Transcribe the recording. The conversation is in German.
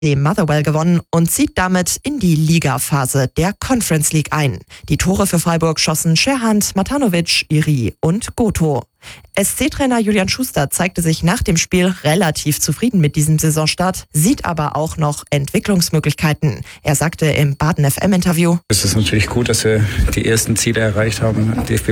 dem Motherwell gewonnen und zieht damit in die Ligaphase der Conference League ein. Die Tore für Freiburg schossen Scherhand, Matanovic, Iri und Goto. SC-Trainer Julian Schuster zeigte sich nach dem Spiel relativ zufrieden mit diesem Saisonstart, sieht aber auch noch Entwicklungsmöglichkeiten. Er sagte im Baden-FM-Interview: Es ist natürlich gut, dass wir die ersten Ziele erreicht haben. DFB